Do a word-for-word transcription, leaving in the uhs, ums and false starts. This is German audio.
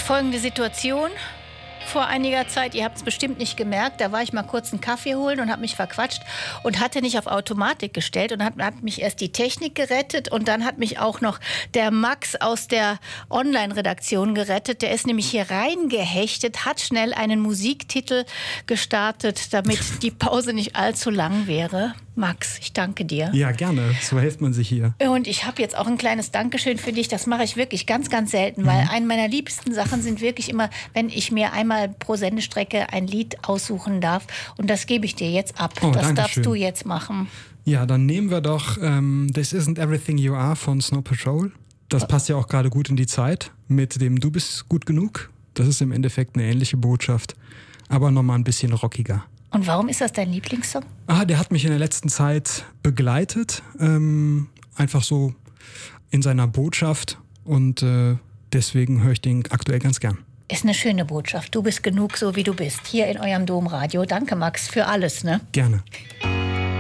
folgende Situation. Vor einiger Zeit, ihr habt es bestimmt nicht gemerkt, da war ich mal kurz einen Kaffee holen und habe mich verquatscht und hatte nicht auf Automatik gestellt und hat, hat mich erst die Technik gerettet und dann hat mich auch noch der Max aus der Online-Redaktion gerettet. Der ist nämlich hier reingehechtet, hat schnell einen Musiktitel gestartet, damit die Pause nicht allzu lang wäre. Max, ich danke dir. Ja, gerne. So hilft man sich hier. Und ich habe jetzt auch ein kleines Dankeschön für dich. Das mache ich wirklich ganz, ganz selten, weil Mhm. eine meiner liebsten Sachen sind wirklich immer, wenn ich mir einmal pro Sendestrecke ein Lied aussuchen darf. Und das gebe ich dir jetzt ab. Oh, das Dankeschön. darfst du jetzt machen. Ja, dann nehmen wir doch ähm, This Isn't Everything You Are von Snow Patrol. Das passt ja auch gerade gut in die Zeit mit dem Du bist gut genug. Das ist im Endeffekt eine ähnliche Botschaft, aber nochmal ein bisschen rockiger. Und warum ist das dein Lieblingssong? Ah, der hat mich in der letzten Zeit begleitet, ähm, einfach so in seiner Botschaft und äh, deswegen höre ich den aktuell ganz gern. Ist eine schöne Botschaft. Du bist genug, so wie du bist. Hier in eurem Domradio. Danke, Max, für alles, ne? Gerne.